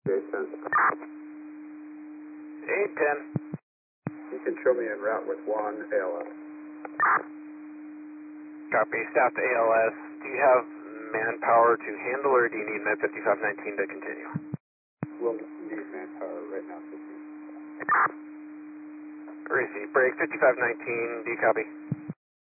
Jason. 810. You can show me en route with 1 ALS. Copy. Staff to ALS. Do you have manpower to handle, or do you need med 5519 to continue? We'll need manpower right now. Receive. Break 5519. Do you copy?